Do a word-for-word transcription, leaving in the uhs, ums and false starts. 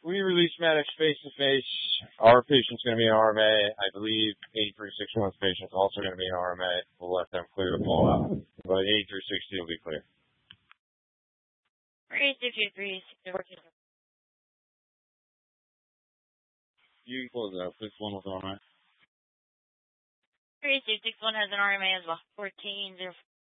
we release medics face to face. Our patient's going to be an R M A. I believe eighty-three sixty-one's patient's also going to be an R M A. We'll let them clear the ball out. But eighty-three sixty will be clear. eighty-three sixty-one. You can close it out. This one was R M A. three two six one has an R M A as well. fourteen zero.